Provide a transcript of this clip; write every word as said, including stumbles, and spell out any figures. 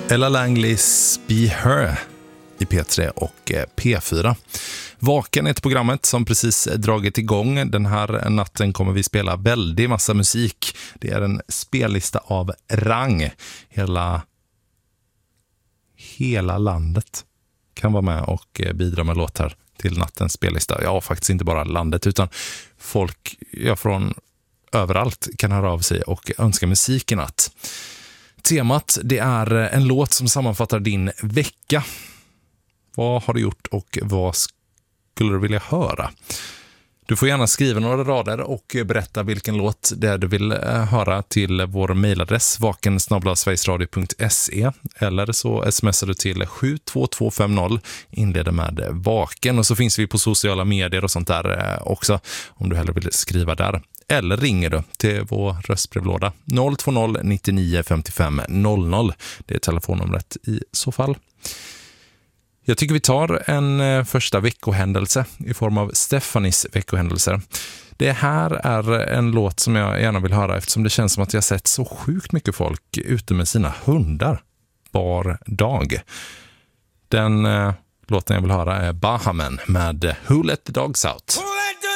Ella Langleys Be Her i P tre och P fyra. Vaken är ett programmet som precis dragit igång. Den här natten kommer vi spela väldigt massa musik. Det är en spellista av rang. Hela, hela landet kan vara med och bidra med låtar till nattens spellista. Ja, faktiskt inte bara landet utan folk ja, från överallt kan höra av sig och önska musik i natt. Temat, det är en låt som sammanfattar din vecka. Vad har du gjort och vad skulle du vilja höra? Du får gärna skriva några rader och berätta vilken låt det du vill höra till vår mejladress vaken snabel-a sverigesradio punkt se eller så smsar du till sju två två fem noll, inleder med vaken, och så finns vi på sociala medier och sånt där också om du hellre vill skriva där. Eller ringer du till vår röstbrevlåda noll två noll nittionio femtiofem noll noll. Det är telefonnumret i så fall. Jag tycker vi tar en första veckohändelse i form av Stefanis veckohändelser. Det här är en låt som jag gärna vill höra eftersom det känns som att jag sett så sjukt mycket folk ute med sina hundar var dag. Den eh, låten jag vill höra är Bahamen med Who Let the Dogs Out.